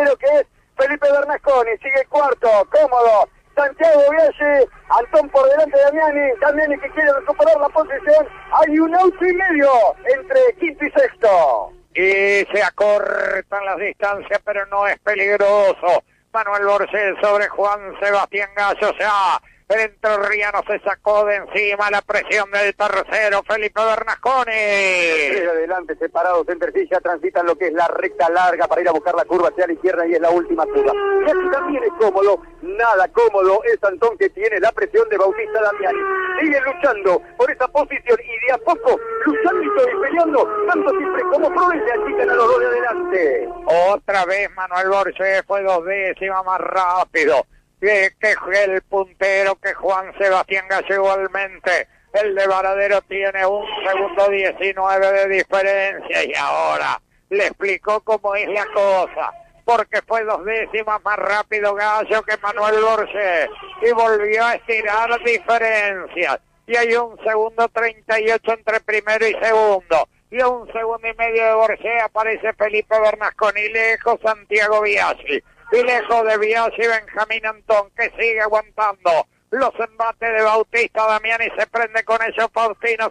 primero, que es Felipe Bernasconi. Sigue cuarto, cómodo, Santiago Biaggi, Antón por delante de Damiani que quiere recuperar la posición. Hay un auto y medio entre quinto y sexto. Y se acortan las distancias, pero no es peligroso. Manuel Borges sobre Juan Sebastián Gallo. El entrerriano se sacó de encima la presión del tercero, Felipe Bernasconi. Tres adelante, separados entre sí, ya transitan lo que es la recta larga para ir a buscar la curva hacia la izquierda y es la última curva. Y aquí también es cómodo, nada cómodo es Antón, que tiene la presión de Bautista Damiani. Sigue luchando por esa posición y de a poco, luchando y peleando, tanto siempre como Proven se achican a los dos de adelante. Otra vez Manuel Borges fue 2 décimas más rápido que el puntero, que Juan Sebastián Gallo igualmente. El de Varadero tiene 1 segundo 19 de diferencia y ahora le explicó cómo es la cosa, porque fue 2 décimas más rápido Gallo que Manuel Borges y volvió a estirar diferencias y hay 1 segundo 38 entre primero y segundo y a 1 segundo y medio de Borges aparece Felipe Bernasconi, lejos Santiago Biaggi. Y lejos de Biaggi, Benjamín Antón, que sigue aguantando los embates de Bautista Damiani. Se prende con ellos Faustino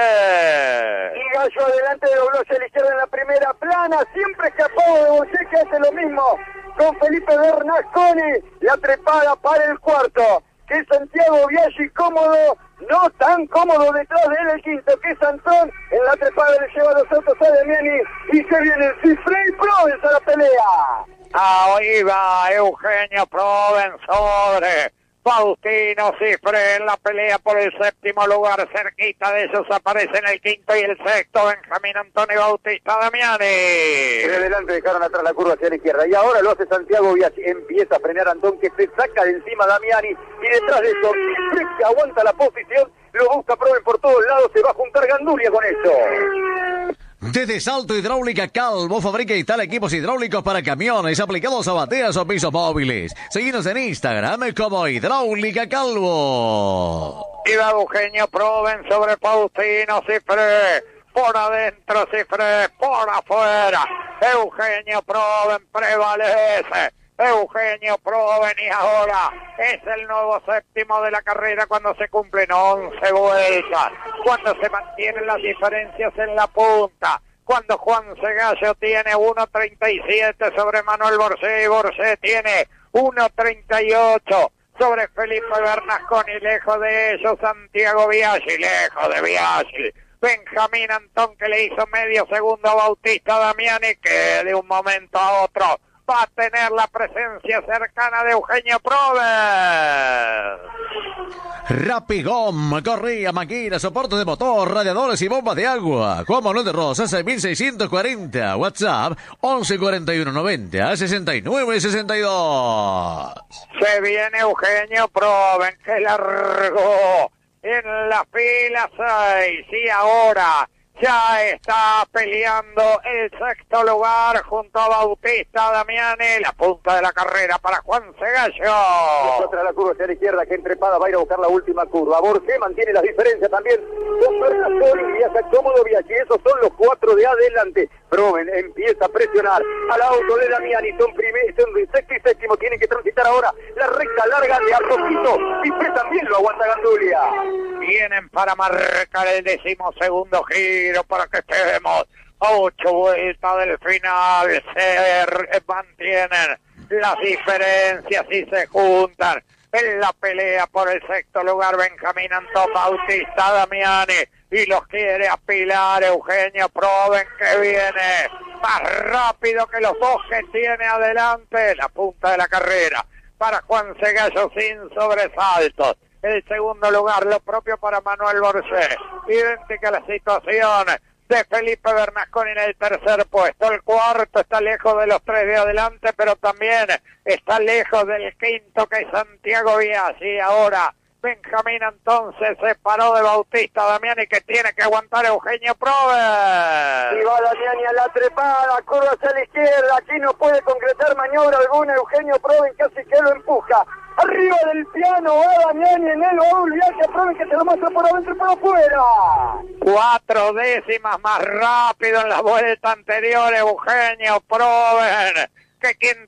Cifré. Y Gallo adelante, dobló hacia la izquierda en la primera plana. Siempre escapado de Borges, que hace lo mismo con Felipe Bernasconi. La trepada para el cuarto, que es Santiago Biaggi, cómodo. No tan cómodo detrás de él el quinto, que es Antón. En la trepada le lleva los autos a Damiani. Y se viene el Cifré y Provence a la pelea. Ahí va Eugenio Proven sobre Faustino Cifré en la pelea por el séptimo lugar. Cerquita de ellos aparecen el quinto y el sexto, Benjamín Antonio Bautista Damiani. En adelante dejaron atrás la curva hacia la izquierda y ahora lo hace Santiago Biaggi. Empieza a frenar Antón, que se saca de encima a Damiani y detrás de eso Cifré, que aguanta la posición, lo busca Proven por todos lados. Se va a juntar Gandulia con esto. Desde Salto Hidráulica Calvo fabrica y instala equipos hidráulicos para camiones aplicados a bateas o pisos móviles. Seguinos en Instagram como Hidráulica Calvo. Iba Eugenio Proven sobre Faustino Cifré. Por adentro Cifré, por afuera. Eugenio Proven prevalece. Eugenio Proven y ahora es el nuevo séptimo de la carrera cuando se cumplen 11 vueltas, cuando se mantienen las diferencias en la punta, cuando Juan Gallo tiene 1.37 sobre Manuel Borges y Borges tiene 1.38 sobre Felipe Bernasconi. Lejos de ellos Santiago Biaggi, lejos de Biaggi Benjamín Antón, que le hizo medio segundo a Bautista Damiani, que de un momento a otro va a tener la presencia cercana de Eugenio Proven. Rapigom, correa, máquina, soporte de motor, radiadores y bombas de agua. Juan Manuel de Rosas, 1640. WhatsApp, 1141 90 69 62. Se viene Eugenio Proven, que largó en la fila 6 y ahora ya está peleando el sexto lugar junto a Bautista Damiani. La punta de la carrera para Juan Gallo. Otra la curva hacia la izquierda, que entrepada va a ir a buscar la última curva. Borges mantiene las diferencias también. Con Bernasconi y hasta cómodo Biaggi. Esos son los 4 de adelante. Proven empieza a presionar al auto de Damiani. Son sexto y séptimo. Tienen que transitar ahora la recta larga de a poquito. Cifré también lo aguanta Gandulia. Vienen para marcar el 12º giro para que estemos a 8 vueltas del final. Se mantienen las diferencias y se juntan en la pelea por el sexto lugar Benjamín Antón, Bautista Damiani, y los quiere apilar Eugenio Proven, que viene más rápido que los dos que tiene adelante. La punta de la carrera para Juan Gallo sin sobresaltos. El segundo lugar, lo propio para Manuel Borges. Idéntica la situación de Felipe Bernasconi en el tercer puesto. El cuarto está lejos de los 3 de adelante, pero también está lejos del quinto, que es Santiago Biaggi. Ahora Benjamín Antón se separó de Bautista Damiani, que tiene que aguantar Eugenio Proven. Y va Damiani a la trepada, curva hacia la izquierda. Aquí no puede concretar maniobra alguna. Eugenio Proven casi que lo empuja. Arriba del piano va Damiani en el baúl. Viaje a Proven, que se lo muestra por adentro y por afuera. 4 décimas más rápido en la vuelta anterior Eugenio Proven que quien